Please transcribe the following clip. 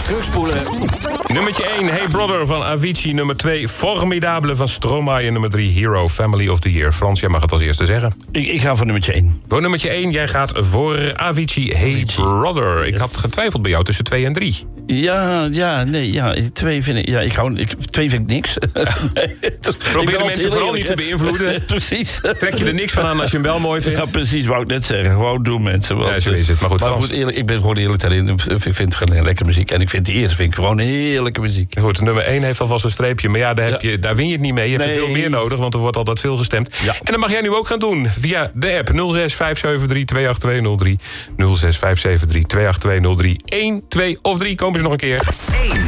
terugspoelen. Nummertje 1, Hey Brother van Avicii. Nummer 2, Formidable van Stromae. En nummer 3, Hero, Family of the Year. Frans, jij mag het als eerste zeggen. Ik ga voor nummertje 1. Voor nummertje 1, jij gaat voor Avicii, Hey Brother. Ik had getwijfeld bij jou tussen 2 en 3. Ja, 2 vind ik... Ja, 2 vind ik niks. Probeer de mensen vooral niet te beïnvloeden. Precies. Trek je er niks van aan als je hem wel mooi vindt? Ja, precies, wou ik net zeggen. Gewoon doen, mensen. Ja, zo is het. Maar goed, eerlijk, ik ben gewoon eerlijk daarin. Ik vind het gewoon lekkere muziek. En ik vind de eerste gewoon heerlijke muziek. Goed, nummer 1 heeft alvast een streepje. Maar ja, daar win je het niet mee. Je hebt er veel meer nodig, want er wordt altijd veel gestemd. Ja. En dat mag jij nu ook gaan doen. Via de app 0657328203. 0657328203. 1, 2 of 3. Komen ze nog een keer. 1.